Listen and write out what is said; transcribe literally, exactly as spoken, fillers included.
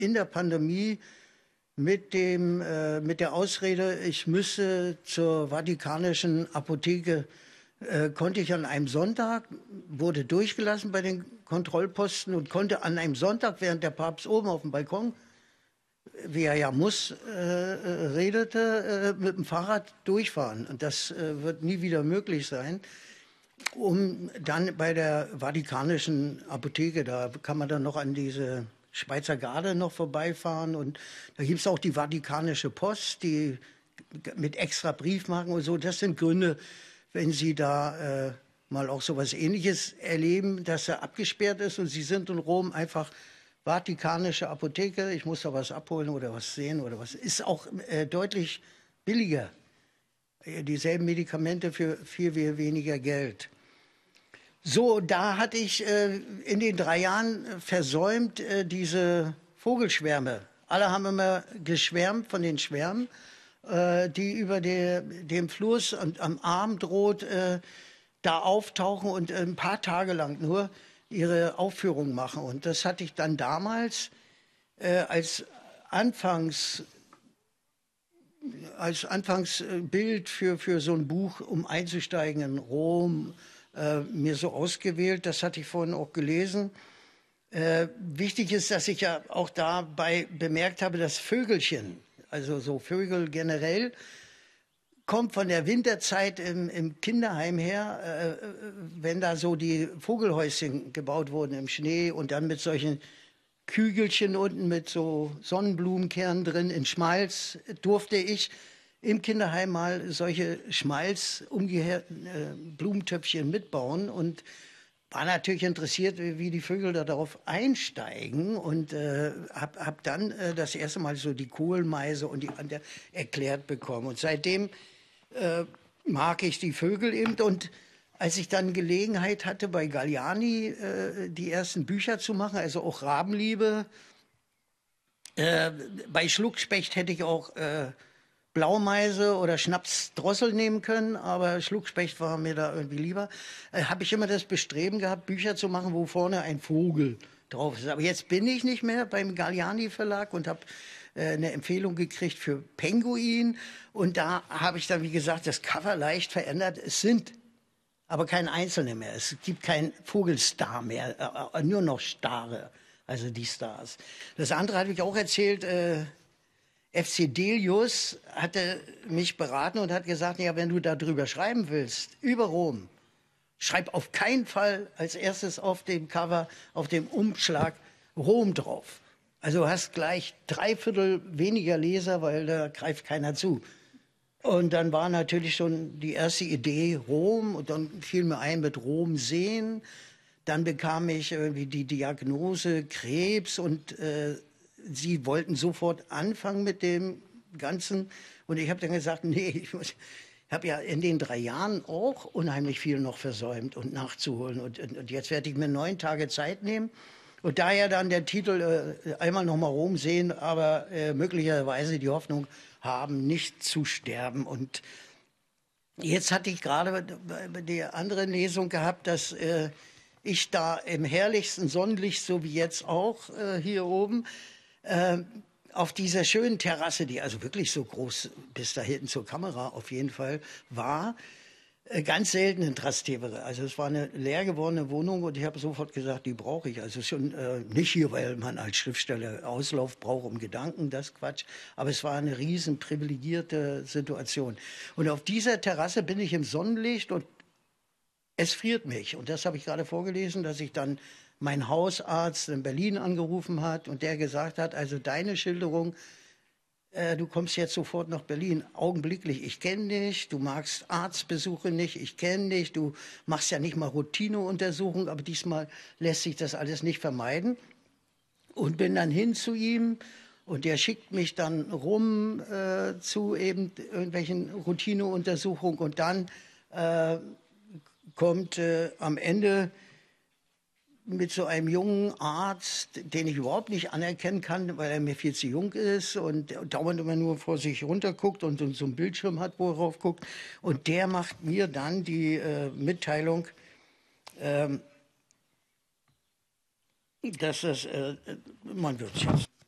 in der Pandemie mit, dem, äh, mit der Ausrede, ich müsse zur Vatikanischen Apotheke, äh, konnte ich an einem Sonntag, wurde durchgelassen bei den Kontrollposten und konnte an einem Sonntag, während der Papst oben auf dem Balkon, wie er ja muss, äh, redete, äh, mit dem Fahrrad durchfahren. Und das äh, wird nie wieder möglich sein. Um dann bei der Vatikanischen Apotheke, da kann man dann noch an diese Schweizer Garde noch vorbeifahren. Und da gibt es auch die Vatikanische Post, die mit extra Briefmarken und so. Das sind Gründe, wenn Sie da äh, mal auch so was Ähnliches erleben, dass er abgesperrt ist und Sie sind in Rom einfach Vatikanische Apotheke, ich muss da was abholen oder was sehen oder was. Ist auch äh, deutlich billiger. Dieselben Medikamente für viel, viel weniger Geld. So, da hatte ich äh, in den drei Jahren versäumt, äh, diese Vogelschwärme. Alle haben immer geschwärmt von den Schwärmen, äh, die über der, dem Fluss und am Abendrot äh, da auftauchen und ein paar Tage lang nur ihre Aufführung machen. Und das hatte ich dann damals äh, als Anfangs als Anfangsbild für, für so ein Buch, um einzusteigen in Rom, äh, mir so ausgewählt. Das hatte ich vorhin auch gelesen. Äh, wichtig ist, dass ich ja auch dabei bemerkt habe, dass Vögelchen, also so Vögel generell, kommt von der Winterzeit im, im Kinderheim her, äh, wenn da so die Vogelhäuschen gebaut wurden im Schnee und dann mit solchen Kügelchen unten mit so Sonnenblumenkernen drin in Schmalz, durfte ich im Kinderheim mal solche Schmalz umgekehrten äh, Blumentöpfchen mitbauen und war natürlich interessiert, wie die Vögel da darauf einsteigen und äh, habe hab dann äh, das erste Mal so die Kohlmeise und die andere erklärt bekommen. Und seitdem äh, mag ich die Vögel eben. Und als ich dann Gelegenheit hatte, bei Galliani äh, die ersten Bücher zu machen, also auch Rabenliebe, äh, bei Schluckspecht hätte ich auch äh, Blaumeise oder Schnapsdrossel nehmen können, aber Schluckspecht war mir da irgendwie lieber. Äh, habe ich immer das Bestreben gehabt, Bücher zu machen, wo vorne ein Vogel drauf ist. Aber jetzt bin ich nicht mehr beim Galliani Verlag und habe äh, eine Empfehlung gekriegt für Penguin. Und da habe ich dann, wie gesagt, das Cover leicht verändert. Es sind aber kein Einzelne mehr. Es gibt keinen Vogelstar mehr, äh, nur noch Stare, also die Stars. Das andere hatte ich auch erzählt, äh, F C Delius hatte mich beraten und hat gesagt, ja, wenn du darüber schreiben willst, über Rom, schreib auf keinen Fall als erstes auf dem Cover, auf dem Umschlag Rom drauf. Also du hast gleich drei Viertel weniger Leser, weil da greift keiner zu. Und dann war natürlich schon die erste Idee Rom und dann fiel mir ein mit Rom sehen. Dann bekam ich irgendwie die Diagnose Krebs und äh, sie wollten sofort anfangen mit dem Ganzen. Und ich habe dann gesagt, nee, ich muss, habe ja in den drei Jahren auch unheimlich viel noch versäumt und nachzuholen. Und, und, und jetzt werde ich mir neun Tage Zeit nehmen. Und daher dann der Titel, äh, einmal noch mal Rom sehen, aber äh, möglicherweise die Hoffnung haben, nicht zu sterben. Und jetzt hatte ich gerade die andere Lesung gehabt, dass äh, ich da im herrlichsten Sonnenlicht, so wie jetzt auch äh, hier oben, äh, auf dieser schönen Terrasse, die also wirklich so groß bis da hinten zur Kamera auf jeden Fall war, äh, ganz selten in Trastevere. Also es war eine leer gewordene Wohnung und ich habe sofort gesagt, die brauche ich. Also schon äh, nicht hier, weil man als Schriftsteller Auslauf braucht um Gedanken, das Quatsch. Aber es war eine riesen privilegierte Situation. Und auf dieser Terrasse bin ich im Sonnenlicht und es friert mich. Und das habe ich gerade vorgelesen, dass ich dann mein Hausarzt in Berlin angerufen hat und der gesagt hat, also deine Schilderung, äh, du kommst jetzt sofort nach Berlin, augenblicklich, ich kenne dich, du magst Arztbesuche nicht, ich kenne dich, du machst ja nicht mal Routineuntersuchungen, aber diesmal lässt sich das alles nicht vermeiden. Und bin dann hin zu ihm und der schickt mich dann rum äh, zu eben irgendwelchen Routineuntersuchungen und dann äh, kommt äh, am Ende mit so einem jungen Arzt, den ich überhaupt nicht anerkennen kann, weil er mir viel zu jung ist und dauernd immer nur vor sich runter guckt und so einen Bildschirm hat, wo er drauf guckt. Und der macht mir dann die äh, Mitteilung, ähm, dass das, äh, man wird es jetzt